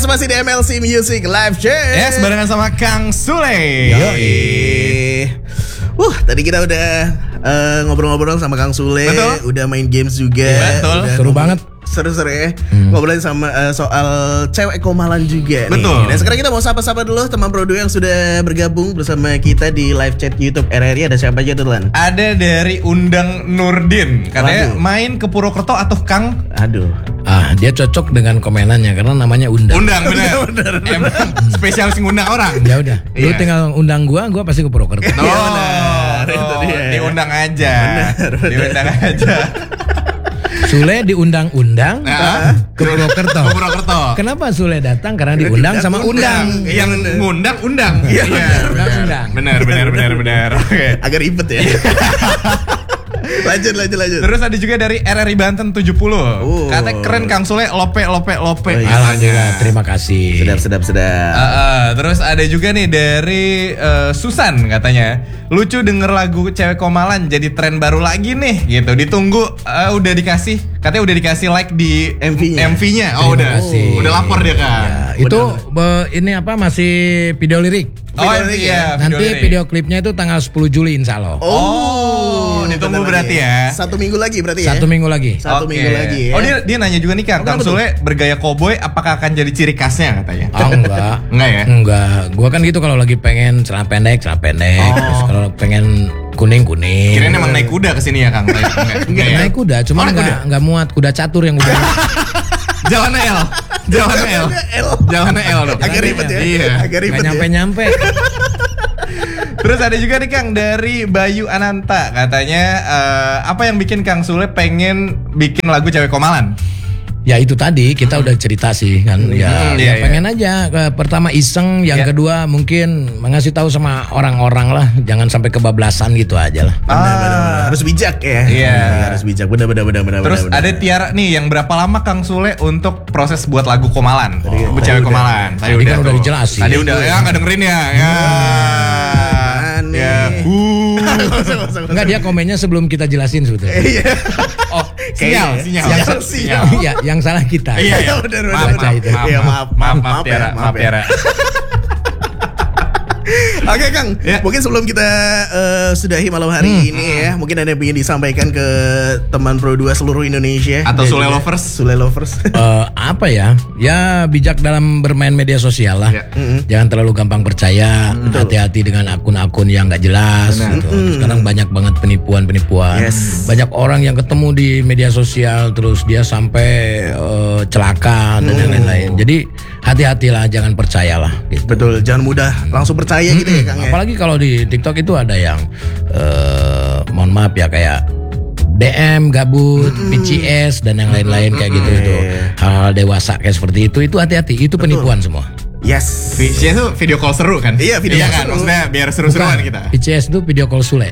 masih di MLC Music Live Chat. Yes, barengan sama Kang Sule. Yoi. Tadi kita udah ngobrol-ngobrol sama Kang Sule. Betul. Udah main games juga. Betul. Udah Seru banget. Seru-seru ya. Ngobrolin sama soal cewek komalan juga nih. Betul. Dan sekarang kita mau sapa-sapa dulu teman Pro 2 yang sudah bergabung bersama kita di live chat YouTube RRI. Ada siapa aja tuh, Lan? Ada dari Undang Nurdin. Katanya main ke Purwokerto atau Kang? Aduh. Dia cocok dengan komenannya karena namanya Undang. Undang bener. Emang spesialis ngundang orang. Ya udah, lu tinggal undang gua pasti ke Purwokerto. Oh, benar. Itu dia. Diundang aja. Benar. Diundang aja. Sule diundang-undang ke Purwokerto. Ke Purwokerto. Kenapa Sule datang? Karena diundang sama undang. Yang ngundang undang. Iya, Undang. Benar. Oke. Agak ribet ya. Lanjut. Terus ada juga dari RRI Banten 70. Katanya keren Kang Sule, lope. Alhamdulillah, terima kasih. Sedap. Terus ada juga nih dari Susan katanya, lucu denger lagu cewek komalan jadi tren baru lagi nih gitu. Ditunggu udah dikasih, katanya udah dikasih like di MV-nya. Oh, Terima kasih. Udah lapor dia kan. Ya, itu ini apa masih video lirik. Iya. Nanti video klipnya itu tanggal 10 Juli insya Allah. Ditunggu berarti ya. 1 minggu lagi berarti ya. 1 minggu lagi. Satu Oke. minggu lagi ya. Oh dia nanya juga nih Kang Sule bergaya koboi apakah akan jadi ciri khasnya katanya? Enggak. Enggak ya? Enggak. Gua kan gitu kalau lagi pengen celana pendek. Terus kalau pengen kuning. Kirain emang naik kuda kesini ya Kang? Enggak ya? Naik kuda, cuma enggak muat kuda catur yang udah. Jalannya L dong. Agak ribet ya. Iya. Agak ribet Enggak ya. nyampe. Terus ada juga nih Kang dari Bayu Ananta katanya apa yang bikin Kang Sule pengen bikin lagu cewek komalan? Ya itu tadi kita udah cerita sih kan ya pengen aja pertama iseng, yang kedua mungkin mengasih tahu sama orang-orang lah, jangan sampai kebablasan gitu aja lah. Benar. Harus bijak ya. Iya. Harus bijak. Benar. Terus ada Tiara nih, yang berapa lama Kang Sule untuk proses buat lagu komalan? Cewek komalan. Tadi kan udah dijelasin. Tadi udah ya nggak dengerin ya. Enggak, dia komennya sebelum kita jelasin sebetulnya. Oh, sinyal. Iya, yang salah kita. Iya. Maaf Tiara. Oke Kang, mungkin sebelum kita sudahi malam hari ini ya, mungkin ada yang ingin disampaikan ke teman Pro 2 seluruh Indonesia atau Sule lovers. Apa ya? Ya bijak dalam bermain media sosial lah. Jangan terlalu gampang percaya. Hati-hati dengan akun-akun yang nggak jelas. Gitu. Sekarang banyak banget penipuan. Banyak orang yang ketemu di media sosial terus dia sampai celaka dan lain-lain. Jadi hati-hatilah, jangan percayalah. Gitu. Betul, jangan mudah langsung percaya gitu ya Kang. Apalagi kalau di TikTok itu ada yang mohon maaf ya kayak DM, gabut, PCS dan yang lain-lain kayak gitu itu. Hal-hal dewasa kayak seperti itu hati-hati, itu penipuan semua. Yes. VCS itu video call seru kan? Iya, video call kan? seru. Maksudnya biar seru-seruan kita. PCS itu video call Sule.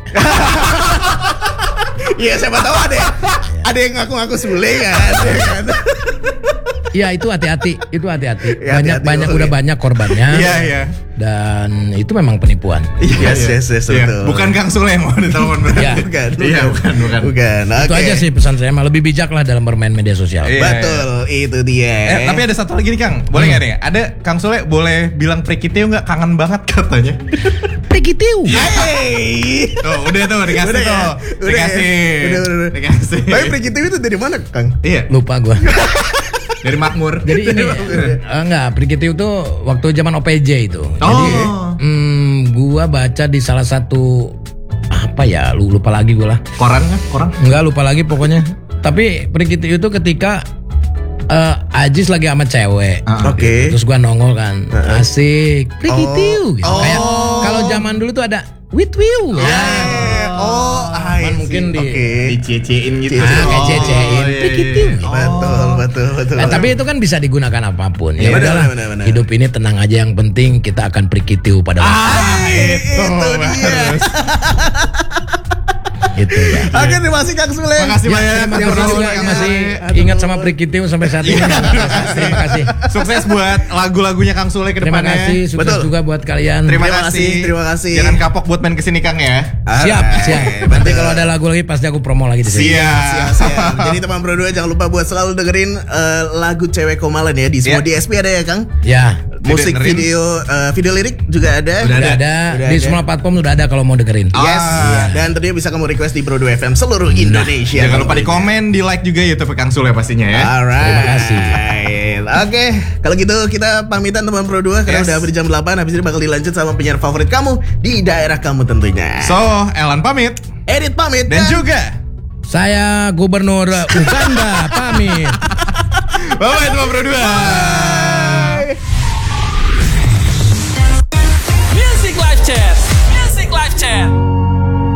Iya, siapa tahu ada yang ngaku-ngaku Sule kan. Iya, itu hati-hati. Ya, hati-hati. Udah banyak korbannya. Iya. Dan itu memang penipuan. Yes, betul. Bukan Kang Sule yang mau ditelepon berarti. Iya. Bukan. Itu Oke. aja sih pesan saya, lebih bijak lah dalam bermain media sosial. Iya. Betul, itu dia. Tapi ada satu lagi nih Kang, boleh nggak nih? Ada Kang Sule boleh bilang Prikitiu nggak, kangen banget katanya? Prikitiu. Hey. Tuh, udah tuh dikasih Udah ya? tuh. Udah. Dikasih. Tapi Prikitiu itu dari mana Kang? Iya. Lupa gua. Dari Makmur. Jadi ini enggak, Prikitiu itu waktu zaman OPJ itu. Jadi gua baca di salah satu apa ya, lupa lagi gua lah. Koran kan? Koran? Enggak, lupa lagi pokoknya. Tapi Prikitiu itu ketika Ajis lagi sama cewek. Oke. Terus gua nongol kan. Asik, Prikitiu gitu. Kayak kalau zaman dulu tuh ada with you. Kan mungkin dicecein gitu. Ngececein Prikitiu. Betul. Nah, tapi itu kan bisa digunakan apapun. Ya Benar, udahlah. benar. Hidup ini tenang aja, yang penting kita akan Prikitiu pada waktu. Itu dia. Itu ya. Oke, terima kasih Kang Sule. Makasih banyak. Terima kasih. ingat sama Prikitiu sampai saat ini. Terima kasih. Sukses buat lagu-lagunya Kang Sule ke Terima depannya. kasih, sukses juga buat kalian. Terima Terima kasih. terima kasih. Jangan kapok buat main kesini Kang ya. Siap. Nanti kalau ada lagu lagi pasti aku promo lagi di sini. Siap. Jadi teman Pro 2 jangan lupa buat selalu dengerin lagu Cewek Komalan ya di semua DSP ada ya Kang. Ya. Musik Dengerin. video lirik juga ada. Udah ada. Di semua platform udah ada kalau mau dengerin. Yes. Dan tentunya bisa kamu request di Pro 2 FM seluruh Indonesia. Jangan lupa di komen, di like juga YouTube Kang Sule pastinya ya. Alright. Terima kasih. Oke, kalau gitu kita pamitan teman Pro 2 karena udah hampir jam 8. Habis ini bakal dilanjut sama penyiar favorit kamu di daerah kamu tentunya. So, Elan pamit. Edit pamit Dan juga Saya Gubernur Uganda pamit. bye-bye teman Pro 2. Music Live Chat.